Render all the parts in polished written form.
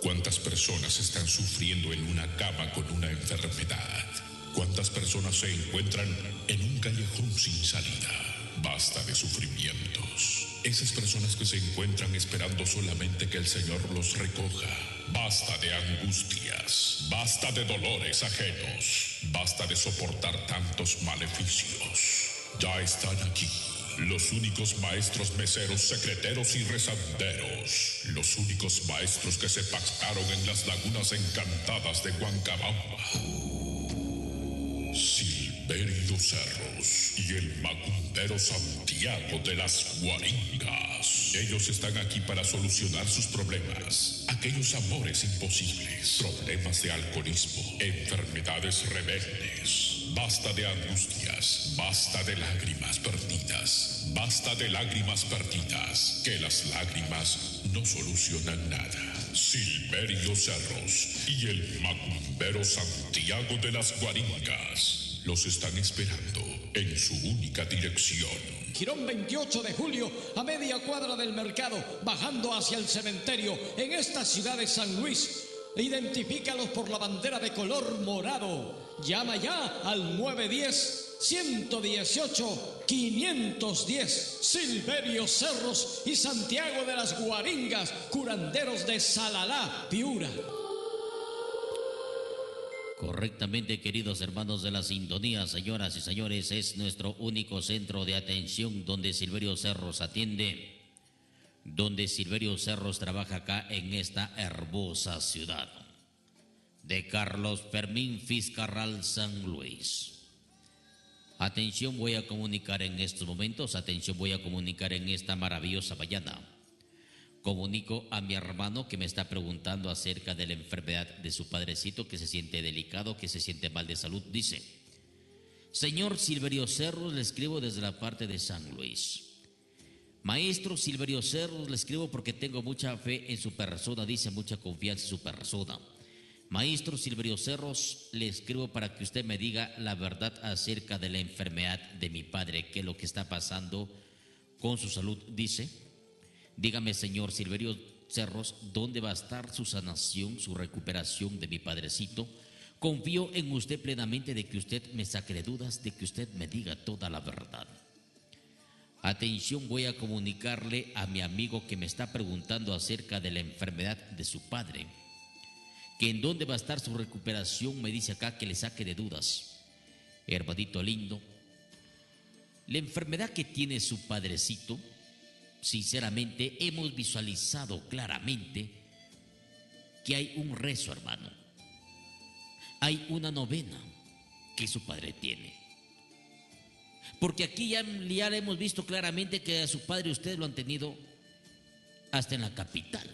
¿Cuántas personas están sufriendo en una cama con una enfermedad? ¿Cuántas personas se encuentran en un callejón sin salida? Basta de sufrimientos. Esas personas que se encuentran esperando solamente que el Señor los recoja. Basta de angustias. Basta de dolores ajenos. Basta de soportar tantos maleficios. Ya están aquí. Los únicos maestros meseros, secreteros y rezanderos. Los únicos maestros que se pactaron en las lagunas encantadas de Huancabamba. Silverio Cerros y el macumbero Santiago de las Guaringas. Ellos están aquí para solucionar sus problemas. Aquellos amores imposibles, problemas de alcoholismo, enfermedades rebeldes. Basta de angustias, basta de lágrimas perdidas, basta de lágrimas perdidas, que las lágrimas no solucionan nada. Silverio Cerros y el macumbero Santiago de las Guaringas los están esperando en su única dirección. Jirón 28 de julio, a media cuadra del mercado, bajando hacia el cementerio, en esta ciudad de San Luis. Identifícalos por la bandera de color morado. Llama ya al 910-118-510. Silverio Cerros y Santiago de las Guaringas, curanderos de Salalá, Piura. Correctamente, queridos hermanos de la sintonía, señoras y señores, es nuestro único centro de atención donde Silverio Cerros atiende, donde Silverio Cerros trabaja acá en esta hermosa ciudad de Carlos Fermín Fiscarral, San Luis. Atención, voy a comunicar en estos momentos, atención, voy a comunicar en esta maravillosa mañana. Comunico a mi hermano que me está preguntando acerca de la enfermedad de su padrecito, que se siente delicado, que se siente mal de salud. Dice: señor Silverio Cerros, le escribo desde la parte de San Luis. Maestro Silverio Cerros, le escribo porque tengo mucha fe en su persona, dice, mucha confianza en su persona. Maestro Silverio Cerros, le escribo para que usted me diga la verdad acerca de la enfermedad de mi padre, qué es lo que está pasando con su salud, dice. Dígame, señor Silverio Cerros, ¿dónde va a estar su sanación, su recuperación de mi padrecito? Confío en usted plenamente de que usted me saque de dudas, de que usted me diga toda la verdad. Atención, voy a comunicarle a mi amigo que me está preguntando acerca de la enfermedad de su padre, que en dónde va a estar su recuperación, me dice acá que le saque de dudas. Hermanito lindo, la enfermedad que tiene su padrecito, sinceramente hemos visualizado claramente que hay un rezo, hermano. Hay una novena que su padre tiene. Porque aquí ya le hemos visto claramente que a su padre ustedes lo han tenido hasta en la capital.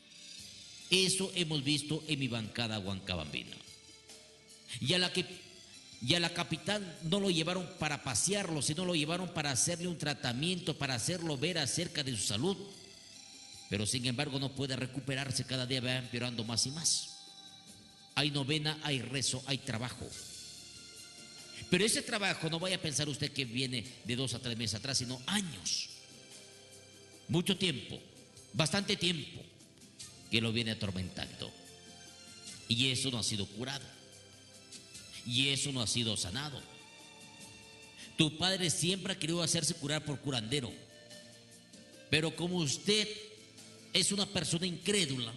Eso hemos visto en mi bancada huancabambina. Y a la capital no lo llevaron para pasearlo, sino lo llevaron para hacerle un tratamiento, para hacerlo ver acerca de su salud. Pero sin embargo no puede recuperarse, cada día va empeorando más y más. Hay novena, hay rezo, hay trabajo. Pero ese trabajo, no vaya a pensar usted que viene de 2 a 3 meses atrás, sino años. Mucho tiempo, bastante tiempo, que lo viene atormentando. Y eso no ha sido curado. Y eso no ha sido sanado. Tu padre siempre ha querido hacerse curar por curandero. Pero como usted es una persona incrédula,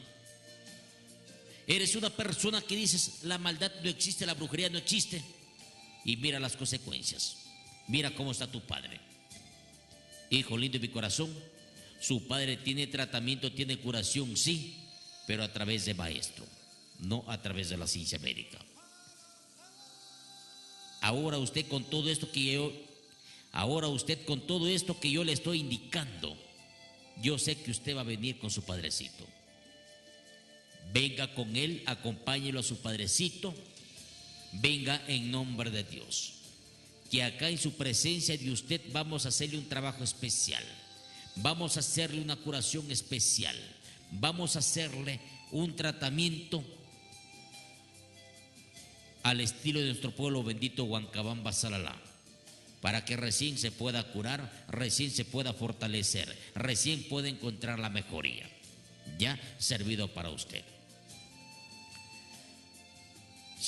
eres una persona que dices la maldad no existe, la brujería no existe, y mira las consecuencias. Mira cómo está tu padre. Hijo lindo de mi corazón, su padre tiene tratamiento, tiene curación, sí, pero a través de maestro, no a través de la ciencia médica. Ahora usted con todo esto que yo le estoy indicando, yo sé que usted va a venir con su padrecito. Venga con él, acompáñelo a su padrecito, venga en nombre de Dios. Que acá en su presencia de usted vamos a hacerle un trabajo especial, vamos a hacerle una curación especial, vamos a hacerle un tratamiento al estilo de nuestro pueblo bendito Huancabamba, Salalá, para que recién se pueda curar, recién se pueda fortalecer, recién pueda encontrar la mejoría. Ya servido para usted.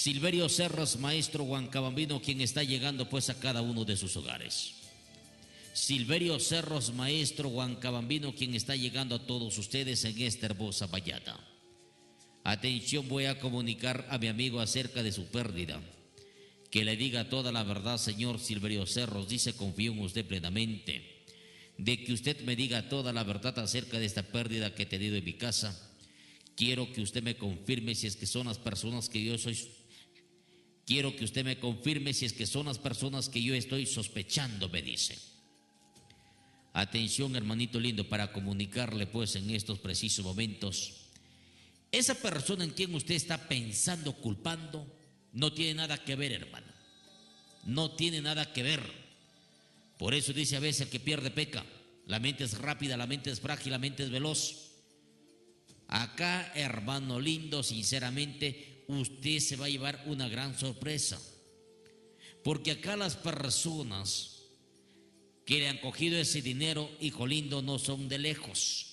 Silverio Cerros, maestro huancabambino, quien está llegando pues a cada uno de sus hogares. Silverio Cerros, maestro huancabambino, quien está llegando a todos ustedes en esta hermosa mañana. Atención, voy a comunicar a mi amigo acerca de su pérdida. Que le diga toda la verdad, señor Silverio Cerros. Dice, confío en usted plenamente. De que usted me diga toda la verdad acerca de esta pérdida que he tenido en mi casa. Quiero que usted me confirme si es que son las personas que yo soy. Quiero que usted me confirme si es que son las personas que yo estoy sospechando, me dice. Atención, hermanito lindo, para comunicarle pues en estos precisos momentos. Esa persona en quien usted está pensando, culpando, no tiene nada que ver, hermano. No tiene nada que ver. Por eso dice a veces el que pierde peca. La mente es rápida, la mente es frágil, la mente es veloz. Acá, hermano lindo, sinceramente, usted se va a llevar una gran sorpresa. Porque acá las personas que le han cogido ese dinero, hijo lindo, no son de lejos.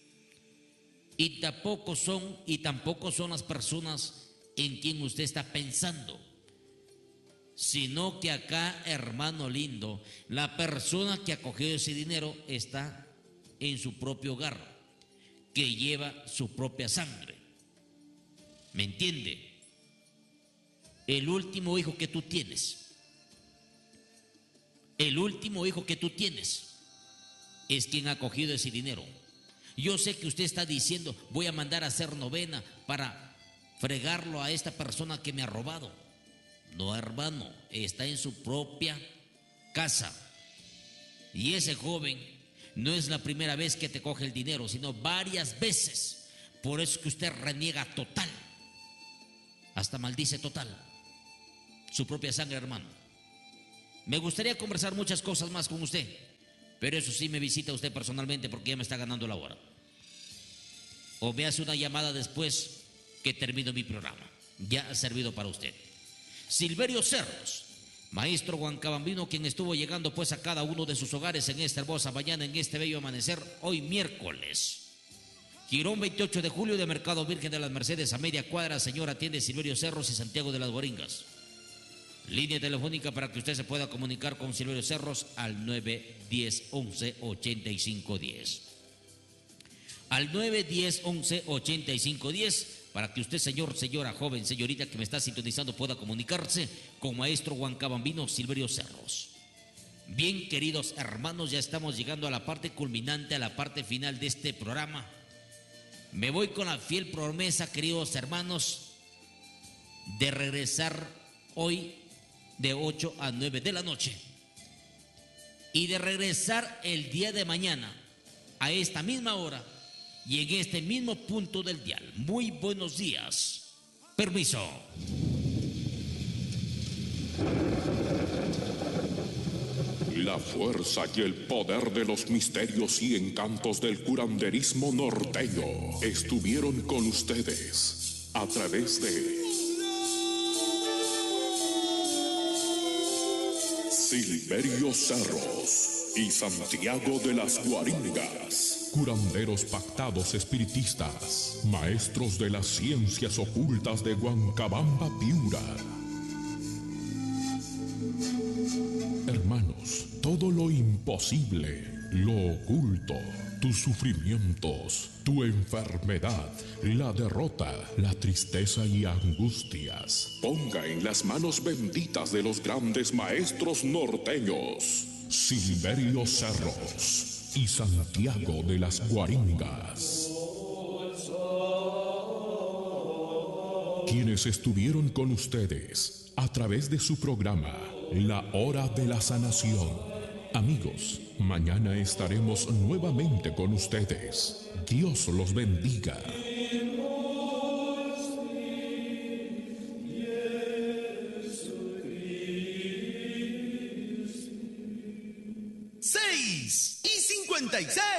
Y tampoco son las personas en quien usted está pensando. Sino que acá, hermano lindo, la persona que ha cogido ese dinero está en su propio hogar, que lleva su propia sangre. ¿Me entiende? El último hijo que tú tienes, es quien ha cogido ese dinero. Yo sé que usted está diciendo, voy a mandar a hacer novena para fregarlo a esta persona que me ha robado. No, hermano, está en su propia casa. Y ese joven no es la primera vez que te coge el dinero, sino varias veces. Por eso es que usted reniega total, hasta maldice total su propia sangre, hermano. Me gustaría conversar muchas cosas más con usted, pero eso sí, me visita usted personalmente porque ya me está ganando la hora. O me hace una llamada después que termino mi programa. Ya ha servido para usted. Silverio Cerros, maestro huancabambino, quien estuvo llegando pues a cada uno de sus hogares en esta hermosa mañana, en este bello amanecer, hoy miércoles. Quirón 28 de julio de Mercado Virgen de las Mercedes, a media cuadra, señor, atiende Silverio Cerros y Santiago de las Guaringas. Línea telefónica para que usted se pueda comunicar con Silverio Cerros al 910-11-8510. Al 910-11-8510, para que usted, señor, señora, joven, señorita que me está sintonizando, pueda comunicarse con maestro huancabambino Silverio Cerros. Bien, queridos hermanos, ya estamos llegando a la parte culminante, a la parte final de este programa. Me voy con la fiel promesa, queridos hermanos, de regresar hoy de 8 a 9 de la noche y de regresar el día de mañana a esta misma hora y en este mismo punto del dial. Muy buenos días. Permiso. La fuerza y el poder de los misterios y encantos del curanderismo norteño estuvieron con ustedes a través de Silverio Cerros y Santiago de las Guaringas. Curanderos pactados espiritistas, maestros de las ciencias ocultas de Huancabamba, Piura. Hermanos, todo lo imposible, lo oculto, tus sufrimientos, tu enfermedad, la derrota, la tristeza y angustias, ponga en las manos benditas de los grandes maestros norteños, Silverio Cerros y Santiago de las Guaringas, quienes estuvieron con ustedes a través de su programa La Hora de la Sanación. Amigos, mañana estaremos nuevamente con ustedes. Dios los bendiga. 6:56.